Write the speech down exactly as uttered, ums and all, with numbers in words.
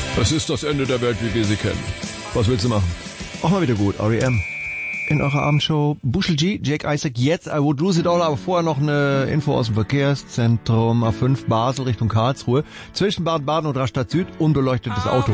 Das ist das Ende der Welt, wie wir sie kennen. Was willst du machen? Auch mal wieder gut, R E M. In eurer Abendshow Bushel G, Jake Isaac, jetzt I Would Lose It All, aber vorher noch eine Info aus dem Verkehrszentrum A fünf Basel Richtung Karlsruhe. Zwischen Baden-Baden und Rastatt Süd, unbeleuctetes Auto.